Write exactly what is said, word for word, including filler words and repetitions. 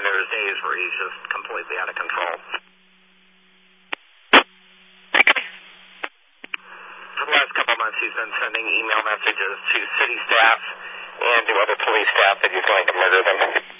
there's days where he's just completely out of control. For the last couple of months, he's been sending email messages to city staff and to other police staff that he's going to murder them.